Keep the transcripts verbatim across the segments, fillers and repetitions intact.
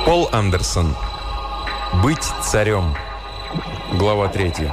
Пол Андерсон. «Быть царем». Глава третья.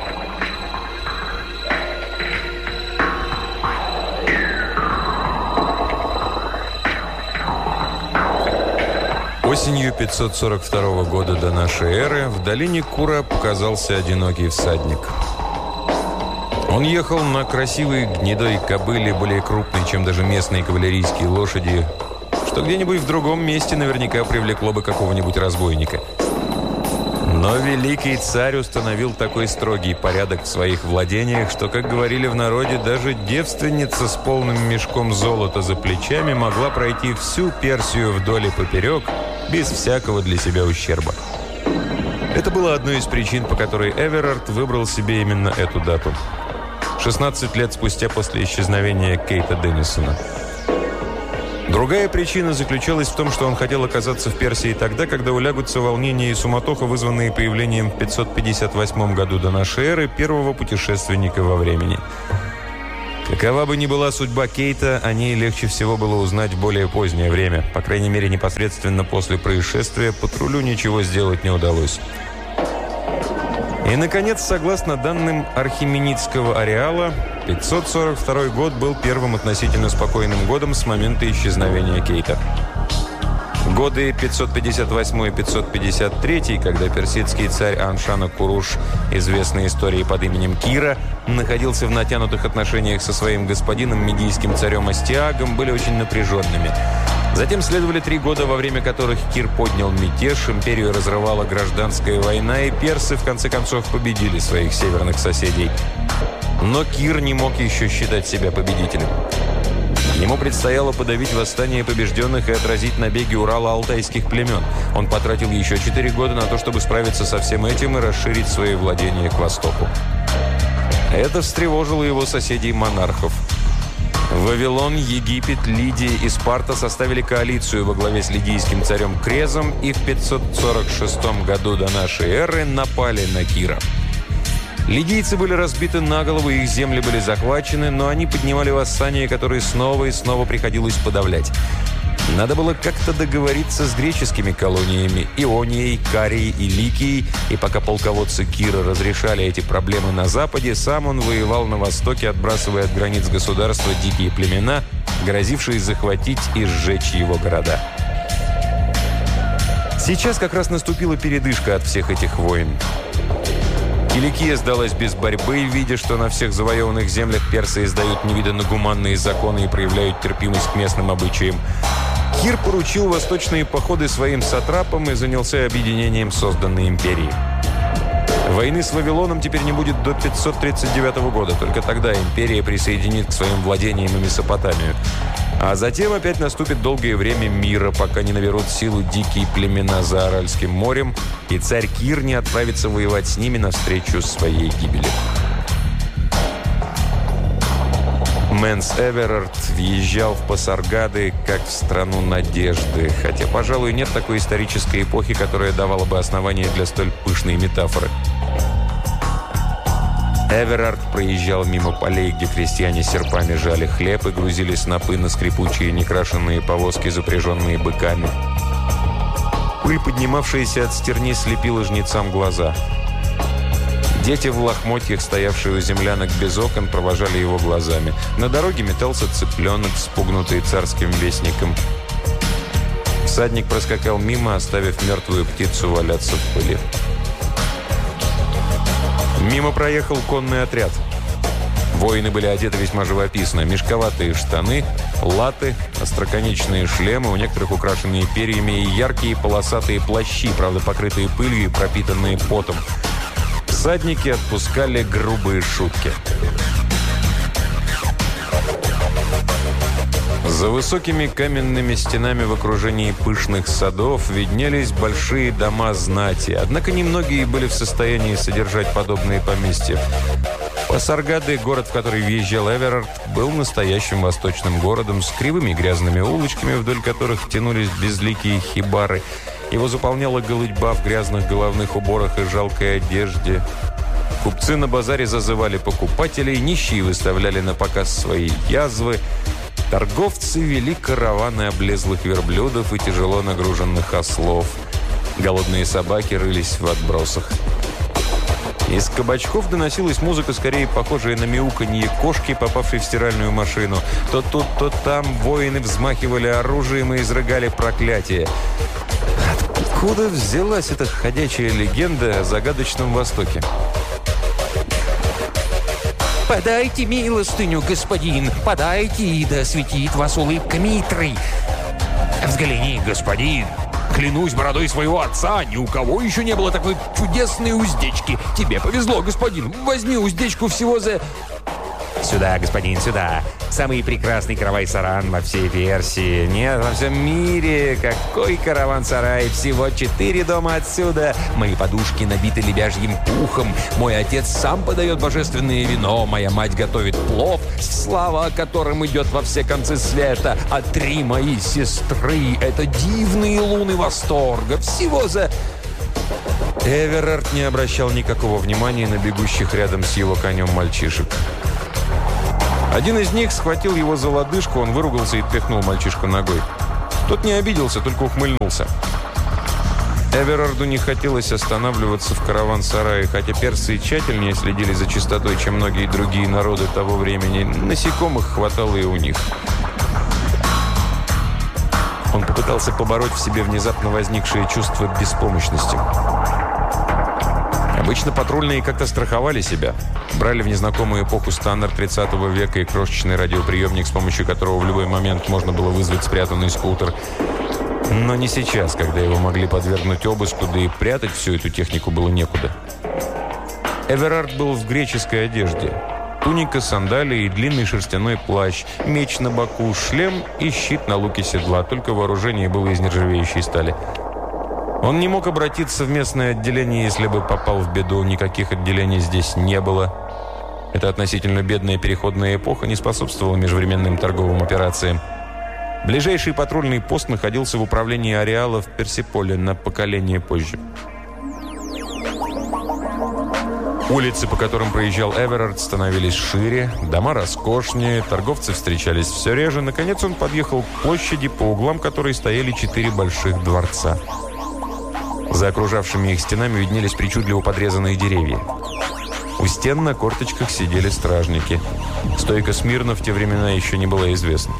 Осенью пятьсот сорок второго года до нашей эры в долине Кура показался одинокий всадник. Он ехал на красивой гнедой кобыле, более крупной, чем даже местные кавалерийские лошади, что где-нибудь в другом месте наверняка привлекло бы какого-нибудь разбойника. Но великий царь установил такой строгий порядок в своих владениях, что, как говорили в народе, даже девственница с полным мешком золота за плечами могла пройти всю Персию вдоль и поперек, без всякого для себя ущерба. Это было одной из причин, по которой Эверард выбрал себе именно эту дату. шестнадцать лет спустя после исчезновения Кейта Деннисона. Другая причина заключалась в том, что он хотел оказаться в Персии тогда, когда улягутся волнения и суматоха, вызванные появлением в пятьсот пятьдесят восьмом году до нашей эры первого путешественника во времени. Какова бы ни была судьба Кейта, о ней легче всего было узнать в более позднее время. По крайней мере, непосредственно после происшествия патрулю ничего сделать не удалось. И, наконец, согласно данным Архименидского ареала, пятьсот сорок второй год был первым относительно спокойным годом с момента исчезновения Кейта. Годы пятьсот пятьдесят восьмой и пятьсот пятьдесят третий, когда персидский царь Аншана-Куруш, известный историей под именем Кира, находился в натянутых отношениях со своим господином, медийским царем Астиагом, были очень напряженными. Затем следовали три года, во время которых Кир поднял мятеж, империю разрывала гражданская война, и персы в конце концов победили своих северных соседей. Но Кир не мог еще считать себя победителем. Ему предстояло подавить восстание побежденных и отразить набеги Урало-алтайских племен. Он потратил еще четыре года на то, чтобы справиться со всем этим и расширить свои владения к востоку. Это встревожило его соседей-монархов. Вавилон, Египет, Лидия и Спарта составили коалицию во главе с лидийским царем Крезом и в пятьсот сорок шестом году до нашей эры напали на Кира. Лидийцы были разбиты на голову, их земли были захвачены, но они поднимали восстания, которые снова и снова приходилось подавлять. Надо было как-то договориться с греческими колониями Ионией, Карией и Ликией, и пока полководцы Кира разрешали эти проблемы на западе, сам он воевал на востоке, отбрасывая от границ государства дикие племена, грозившие захватить и сжечь его города. Сейчас как раз наступила передышка от всех этих войн. Киликия сдалась без борьбы, видя, что на всех завоеванных землях персы издают невиданно гуманные законы и проявляют терпимость к местным обычаям. Кир поручил восточные походы своим сатрапам и занялся объединением созданной империи. Войны с Вавилоном теперь не будет до пятьсот тридцать девятого года. Только тогда империя присоединит к своим владениям и Месопотамию. А затем опять наступит долгое время мира, пока не наберут силу дикие племена за Аральским морем, и царь Кир не отправится воевать с ними навстречу своей гибели. Мэнс Эверард въезжал в Пасаргады как в страну надежды, хотя, пожалуй, нет такой исторической эпохи, которая давала бы основания для столь пышной метафоры. Эверард проезжал мимо полей, где крестьяне серпами жали хлеб и грузили снопы на скрипучие некрашенные повозки, запряженные быками. Пыль, поднимавшаяся от стерни, слепила жнецам глаза. Дети в лохмотьях, стоявшие у землянок без окон, провожали его глазами. На дороге метался цыпленок, спугнутый царским вестником. Всадник проскакал мимо, оставив мертвую птицу валяться в пыли. Мимо проехал конный отряд. Воины были одеты весьма живописно. Мешковатые штаны, латы, остроконечные шлемы, у некоторых украшенные перьями, и яркие полосатые плащи, правда покрытые пылью и пропитанные потом. Всадники отпускали грубые шутки. За высокими каменными стенами в окружении пышных садов виднелись большие дома знати, однако немногие были в состоянии содержать подобные поместья. Пасаргады, город, в который въезжал Эверард, был настоящим восточным городом с кривыми грязными улочками, вдоль которых тянулись безликие хибары. Его заполняла голытьба в грязных головных уборах и жалкой одежде. Купцы на базаре зазывали покупателей, нищие выставляли на показ свои язвы. Торговцы вели караваны облезлых верблюдов и тяжело нагруженных ослов. Голодные собаки рылись в отбросах. Из кабачков доносилась музыка, скорее похожая на мяуканье кошки, попавшей в стиральную машину. То тут, то там воины взмахивали оружием и изрыгали проклятие. Откуда взялась эта ходячая легенда о загадочном Востоке? «Подайте милостыню, господин, подайте, и да осветит вас улыбка Митры. Взгляни, господин, клянусь бородой своего отца, ни у кого еще не было такой чудесной уздечки. Тебе повезло, господин, возьми уздечку всего за...» «Сюда, господин, сюда. Самый прекрасный каравай-саран во всей Персии. Нет, во всем мире. Какой караван-сарай? Всего четыре дома отсюда. Мои подушки набиты лебяжьим пухом. Мой отец сам подает божественное вино. Моя мать готовит плов, слава о котором идет во все концы света. А три мои сестры — это дивные луны восторга. Всего за...» Эверард не обращал никакого внимания на бегущих рядом с его конем мальчишек. Один из них схватил его за лодыжку, он выругался и пихнул мальчишку ногой. Тот не обиделся, только ухмыльнулся. Эверарду не хотелось останавливаться в караван-сарае, хотя персы тщательнее следили за чистотой, чем многие другие народы того времени. Насекомых хватало и у них. Он попытался побороть в себе внезапно возникшее чувство беспомощности. Обычно патрульные как-то страховали себя. Брали в незнакомую эпоху стандарт тридцатого века и крошечный радиоприемник, с помощью которого в любой момент можно было вызвать спрятанный скутер. Но не сейчас, когда его могли подвергнуть обыску, да и прятать всю эту технику было некуда. Эверард был в греческой одежде. Туника, сандалии и длинный шерстяной плащ, меч на боку, шлем и щит на луке седла. Только вооружение было из нержавеющей стали. Он не мог обратиться в местное отделение, если бы попал в беду. Никаких отделений здесь не было. Эта относительно бедная переходная эпоха не способствовала межвременным торговым операциям. Ближайший патрульный пост находился в управлении ареала в Персиполе на поколение позже. Улицы, по которым проезжал Эверард, становились шире, дома роскошнее, торговцы встречались все реже. Наконец он подъехал к площади, по углам которой стояли четыре больших дворца. За окружавшими их стенами виднелись причудливо подрезанные деревья. У стен на корточках сидели стражники. Стойка смирно в те времена еще не была известна.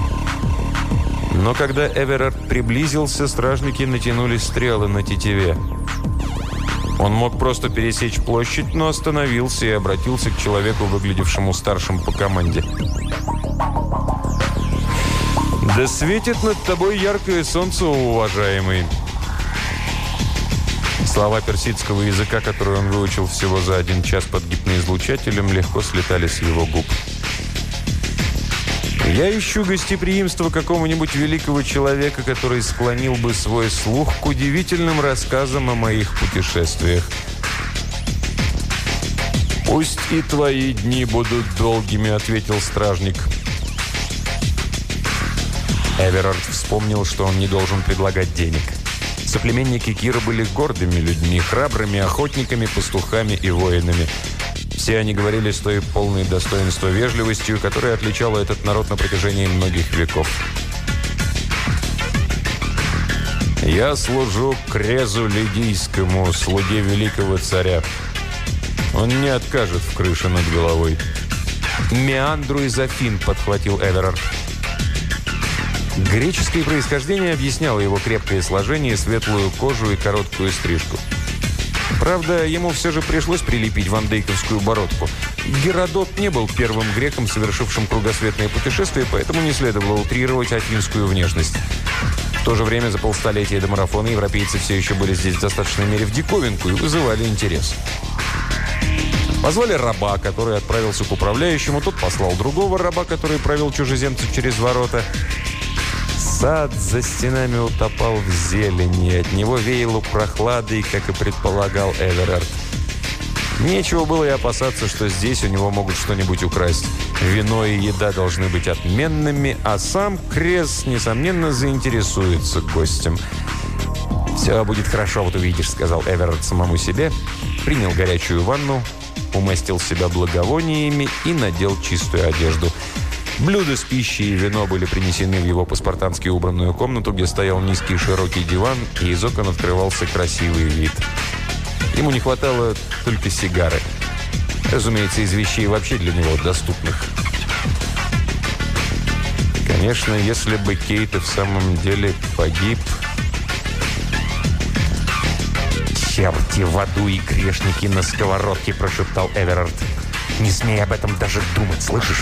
Но когда Эверард приблизился, стражники натянули стрелы на тетиве. Он мог просто пересечь площадь, но остановился и обратился к человеку, выглядевшему старшим по команде. «Да светит над тобой яркое солнце, уважаемый!» Слова персидского языка, которые он выучил всего за один час под гипноизлучателем, легко слетали с его губ. «Я ищу гостеприимство какого-нибудь великого человека, который склонил бы свой слух к удивительным рассказам о моих путешествиях. «Пусть и твои дни будут долгими», — ответил стражник. Эверард вспомнил, что он не должен предлагать денег. Соплеменники Кира были гордыми людьми, храбрыми охотниками, пастухами и воинами. Все они говорили с той полной достоинства вежливостью, которая отличала этот народ на протяжении многих веков. «Я служу Крезу Лидийскому, слуге великого царя. Он не откажет в крыше над головой». «Меандру из Афин», — подхватил Эверард. Греческое происхождение объясняло его крепкое сложение, светлую кожу и короткую стрижку. Правда, ему все же пришлось прилепить вандейковскую бородку. Геродот не был первым греком, совершившим кругосветное путешествие, поэтому не следовало утрировать афинскую внешность. В то же время за полстолетия до марафона европейцы все еще были здесь в достаточной мере в диковинку и вызывали интерес. Позвали раба, который отправился к управляющему, тот послал другого раба, который провел чужеземцев через ворота. Сад за стенами утопал в зелени, от него веяло прохладой, как и предполагал Эверард. Нечего было и опасаться, что здесь у него могут что-нибудь украсть. Вино и еда должны быть отменными, а сам Крез, несомненно, заинтересуется гостем. «Все будет хорошо, вот увидишь», — сказал Эверард самому себе, принял горячую ванну, умастил себя благовониями и надел чистую одежду. Блюда с пищей и вино были принесены в его по-спартански убранную комнату, где стоял низкий широкий диван, и из окон открывался красивый вид. Ему не хватало только сигары. Разумеется, из вещей вообще для него доступных. Конечно, если бы Кейт в самом деле погиб... «Черти в аду и грешники на сковородке!» – прошептал Эверард. «Не смей об этом даже думать, слышишь?